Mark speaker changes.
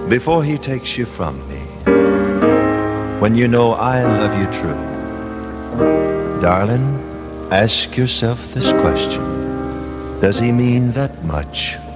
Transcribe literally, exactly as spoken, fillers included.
Speaker 1: before he takes you from me, when you know I love you true, darling, ask yourself this question: does he mean that much